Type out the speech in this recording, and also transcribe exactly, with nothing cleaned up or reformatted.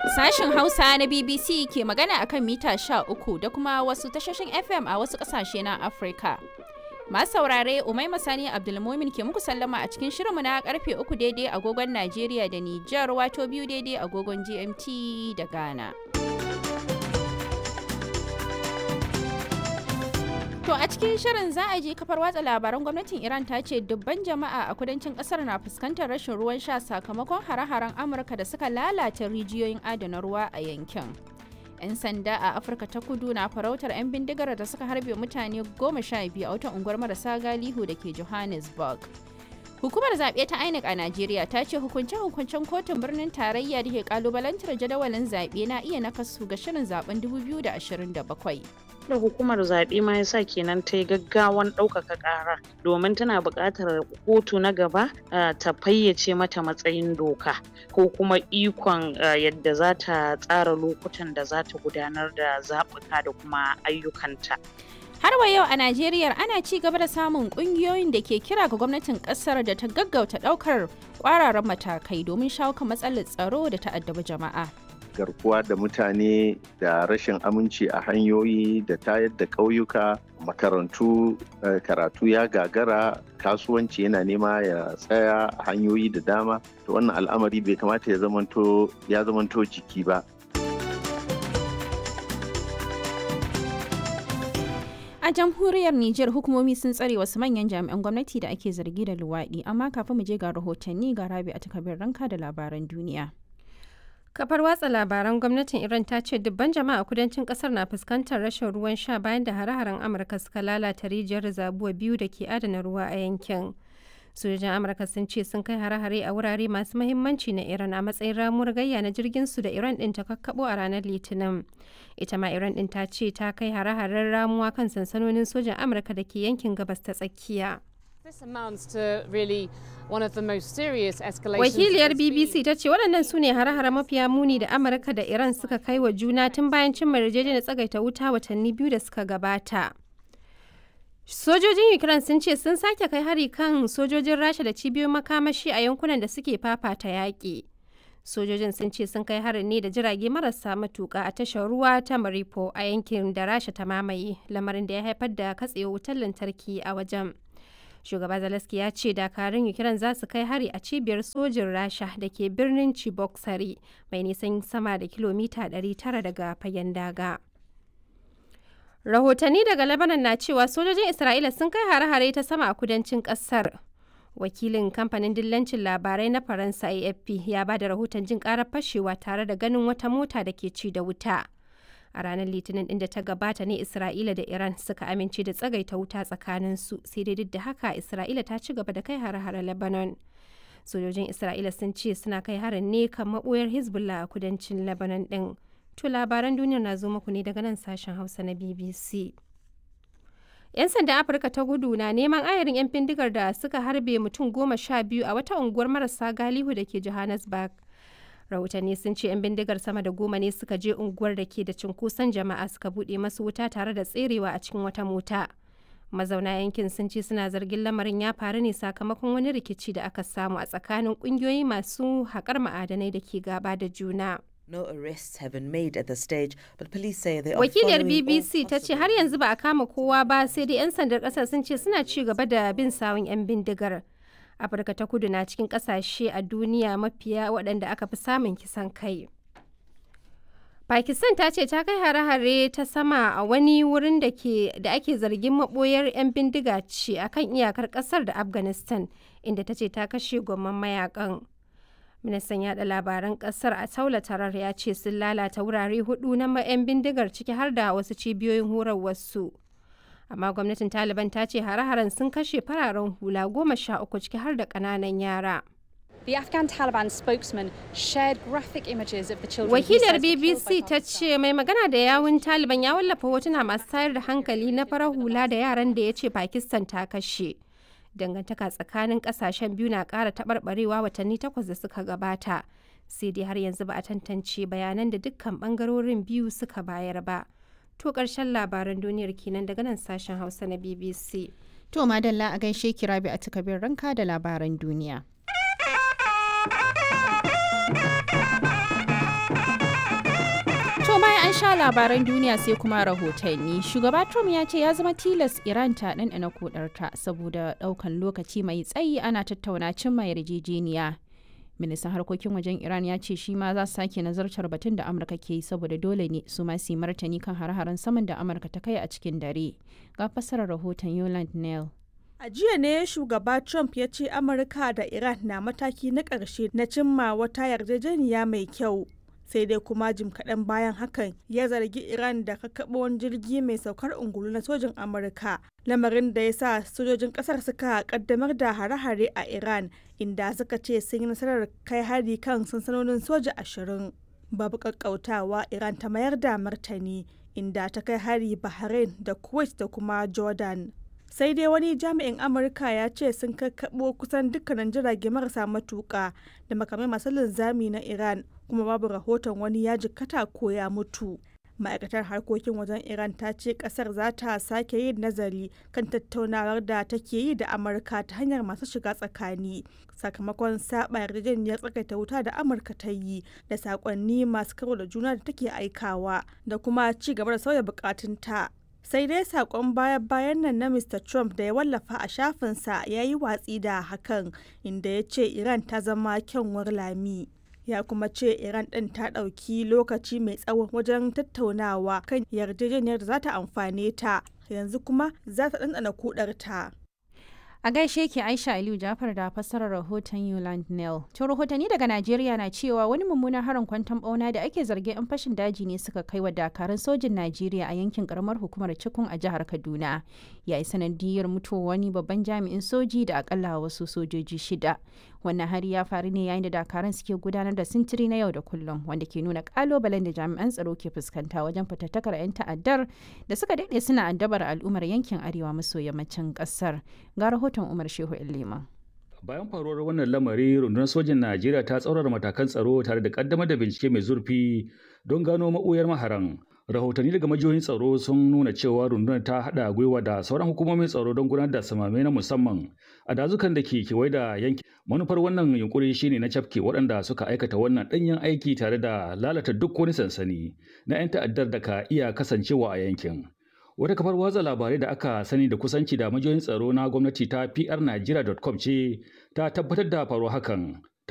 Sashen Hausa na B B C ke magana akan mita sha uku da kuma wasu tashoshin F M a wasu ƙasashe na Afirka. Masu saurare Umaima Sani Abdulmumin ke muku sallama a cikin shirinmu na karfe uku daidai agogon Najeriya da Nijar wato biyu daidai agogon G M T da Ghana. To a cikin shirin za a je kafar watsa labaran gwamnatin Iran ta ce dubban jama'a a kudancin kasar na fuskantar rashin ruwan sha sakamakon hare-haren Amurka da suka lalata rijiyoyin adana ruwa a yankin. 'Yan sanda a Afirka ta kudu na farautar 'yan bindigar da suka harbe mutane goma sha biyu a wata unguwar marasa galihu da ke Johannesburg. Hukumar zaɓe ta I N E C a Najeriya ta ce hukunce-hukuncen kotun birnin tarayya da ke kalubalantar jadawalin zaɓe na iya nakasu ga shirin zaben dubu biyu da ashirin da bakwai. da hukumar zaɓe ma ya sa kenan ta yi gaggawan ɗaukaka ƙara domin tana buƙatar kotu na gaba ta fayyace mata matsayin doka ko kuma ikon yadda za ta tsara lokutan da za ta gudanar da zaɓuka da kuma ayyukanta. Har wa yau a Najeriya ana ci gaba da samun kungiyoyin da ke kira ga gwamnatin kasar da ta gaggauta daukar kwararan matakai domin shawo kan matsalar tsaro da ta addabi jama'a. Garkuwa da mutane da rashin aminci a hanyoyi da tayar da ƙauyuka, makarantu karatu ya gagara, kasuwanci yana nema ya tsaya a hanyoyi da dama. To wannan al'amari bai kamata ya zamanto ya zamanto jiki ba. A jamhuriyar Nijar hukumomi sun tsare wasu manyan jami'an gwamnati da ake zargi da luwaɗi, amma kafin mu je ga rahotanni ga Rabi a takabir ranka da labaran duniya. Kafar watsa labaran gwamnatin Iran ta ce dubban jama'a kudancin kasar na fuskantar rashin ruwan sha bayan da hare-haren Amurka suka lalata rijiyar zabuwa biyu da ke adana ruwa a yankin. Sojojin Amurka sun ce sun kai hare-hare a wurare masu mahimmanci na Iran a matsayin ramuwar gayya na jirgin su da Iran din ta kakkabo a ranar Litinin. Ita ma Iran din ta ce ta kai hare-haren ramuwa kan sansanonin sojan Amurka da ke yankin gabas ta tsakiya. Wakiliyar B B C ta ce waɗannan su ne hare-hare mafiya muni da Amurka da Iran suka kai wa juna tun bayan cimma yarjejeniyar tsagaita wuta watanni biyu da suka gabata. Sojojin Ukraine sun ce sun sake kai hari kan sojojin Rasha da cibiyoyin makamashi a yankunan da suke fafata yaƙi. Sojojin sun ce sun kai harin ne da jirage marasa matuƙa a tashar ruwa ta Mariupol a yankin da Rasha ta mamaye, lamarin da ya haifar da katsewar wutar lantarki a wajen. Shugaba Zelensky ya ce dakarun Ukraine za su kai hari a cibiyar sojin Rasha da ke birnin Cheboksary mai nisan sama da kilomita ɗari tara daga fagen daga. Rahotanni daga Lebanon na cewa sojojin Isra'ila sun kai hare-hare ta sama a kudancin ƙasar. Wakilin kamfanin dillancin labarai na Faransa A F P ya ba da rahoton jin ƙarar fashewa tare da ganin wata mota da ke ci da wuta. A ranar Litinin ɗin da ta gabata ne Isra'ila da Iran suka amince da tsagaita wuta tsakaninsu, sai dai duk da haka Isra'ila ta ci gaba da kai hare-hare Lebanon. Sojojin Isra'ila sun ce suna kai harin ne kan maɓoyar Hezbollah a kudancin Lebanon ɗin. To labaran duniyar na zo muku ne daga nan sashen Hausa na B B C. 'Yan sandan Afirka ta gudu na neman ayarin 'yan bindigar da suka harbe mutum goma sha biyu a wata unguwar marasa galihu da ke Johannesburg. Rahotanni sun ce 'yan bindigar sama da goma ne suka je unguwar da ke da cunkoson jama'a suka buɗe masu wuta tare da tserewa a cikin wata mota. Mazauna yankin sun ce suna zargin lamarin ya faru ne sakamakon wani rikici da aka samu a tsakanin ƙungiyoyi masu haƙar ma'adanai da ke gaba da juna. No arrests have been made at the stage, but police say they are Wakiliyar following B B C all ta ce possible- har yanzu ba a kama kowa ba, sai dai 'yan sandar ƙasar sun ce suna ci gaba da bin sawun 'yan bindigar. Afirka ta kudu na cikin ƙasashe a duniya mafiya waɗanda aka fi samun kisan kai. Pakistan ta ce ta kai hare-hare ta sama a wani wurin da ke da ake zargin maɓoyar 'yan bindiga ce akan iyakar ƙasar da Afghanistan, inda ta ce ta kashe gwamman mayakan. Ministan yada labaran kasar a taula tarar ya ce sun lalata wurare hudu na 'yan bindigar ciki har da wasu cibiyoyin horarwarsu. Amma gwamnatin Taliban ta ce hare-haren sun kashe fararen hula goma sha uku ciki har da ƙananan yara. The Afghan Taliban spokesman shared graphic images of the children. he Wakilar says B were B killed by C ta Pakistan. ce mai magana da yawun Taliban ya wallafa hotuna masu tayar da hankali na farar hula da yaran da ya ce Pakistan ta kashe. Dangantaka tsakanin kasashen biyu na ƙara taɓarɓarewa watanni takwas da suka gabata. Sai dai har yanzu ba a tantance bayanan da dukkan ɓangarorin biyu suka bayar ba. To ƙarshen labaran duniyar kenan daga nan sashen Hausa na B B C. To madalla a gaishe ki Rabi a takabir ranka da labaran duniya. sha labaran duniya sai kuma rahotanni. Shugaba Trump ya ce ya zama tilas Iran ta ɗanɗana kudarta saboda ɗaukan lokaci mai tsayi ana tattauna cimma yarjejeniya. Ministan harkokin wajen Iran ya ce shi ma za su sake nazartar batun da Amurka ke yi saboda dole ne su ma su yi martani kan har-haren saman da Amurka ta kai a cikin dare. Ga fassarar rahoton Yolande Neal. A jiya ne shugaba Trump ya ce Amurka da Iran na mataki na ƙarshe na cimma wata yarjejeniya mai kyau. Sai dai kuma jim kaɗan bayan hakan ya zargi Iran da kakkaɓo wani jirgi mai saukar ungulu na sojin Amurka. Lamarin da ya sa sojojin ƙasar suka ƙaddamar da hare-hare a Iran inda suka ce sun yi nasarar kai hari kan sansanonin soja ashirin. Babu ƙaƙƙautawa Iran ta mayar da martani inda ta kai hari Bahrain da Kuwait da kuma Jordan. Sai dai wani jami'in Amurka ya ce sun kakkaɓo kusan dukkanin jirage marasa matuƙa da makamai masu linzami na Iran kuma babu rahoton wani ya jikkata ko ya mutu. Ma'aikatar harkokin wajen Iran ta ce ƙasar za ta sake yin nazari kan tattaunawar da take yi da Amurka ta hanyar masu shiga tsakani sakamakon saba yarjejeniyar tsakaita wuta da Amurka ta yi da saƙonni masu karo da juna da take aikawa da kuma ci gaba da sauya buƙatunta. Sai dai sakon baya-bayan nan na Mister Trump da ya wallafa a shafinsa ya yi watsi da hakan inda ya ce Iran ta zama kyanwar lami. Ya kuma ce Iran ɗin ta ɗauki lokaci mai tsawo wajen tattaunawa kan yarjejeniyar da za ta amfane ta, yanzu kuma za ta ɗanɗana kudarta. A gaishe ke Aisha Aliyu Jafar da fassarar rahoton Yolande Neal. To rahotanni daga Najeriya na cewa wani mummunan harin kwanton bauna da ake zargin 'yan fashin daji ne suka kai wa dakarun sojin Najeriya a yankin karamar hukumar Cikun a jihar Kaduna. Ya yi sanadiyar mutuwar wani babban jami'in soji da akalla wasu sojoji shida. Wannan hari ya faru ne yayin da dakarun suke gudanar da sintiri na yau da kullum wanda ke nuna kalubalen da jami'an tsaro ke fuskanta wajen fatattakar 'yan ta'addar da suka daɗe suna addabar al'ummar yankin arewa maso yammacin ƙasar. Ga rahoton Umar Shehu Illima. Bayan faruwar wannan lamari, rundunar sojin Najeriya ta tsaurara matakan tsaro tare da kaddamar da bincike mai zurfi don gano maɓoyar maharan. Rahotanni daga majiyoyin tsaro sun nuna cewa rundunar ta haɗa gwiwa da sauran hukumomin tsaro don gudanar da samame na musamman a dazukan da ke kewaye da yankin. Manufar wannan yunkuri shine na cafke waɗanda suka aikata wannan ɗanyen aiki tare da lalata duk wani sansani na 'yan ta'addar da ka iya kasancewa a yankin. Wata kafar watsa labarai da aka sani da kusanci da majiyoyin tsaro na gwamnati ta P R Nigeria dot com ce ta tabbatar da faruwar hakan.